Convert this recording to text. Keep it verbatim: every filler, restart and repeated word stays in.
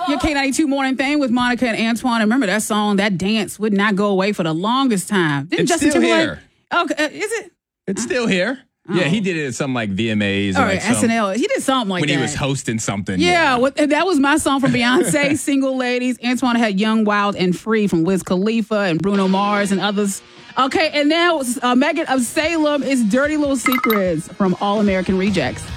your K ninety-two morning thing with Monica and Antoine. And remember that song, that dance would not go away for the longest time. Didn't It's Justin still Timberlake? here. Okay, uh, is it? It's still here. Oh. Yeah, he did it at some like V M As. Or or like S some, N L. He did something like when that. he was hosting something. Yeah, Yeah. what, and that was my song from Beyonce, Single Ladies. Antoine had Young, Wild, and Free from Wiz Khalifa and Bruno Mars and others. Okay, and now uh, Megan of Salem is Dirty Little Secrets from All American Rejects.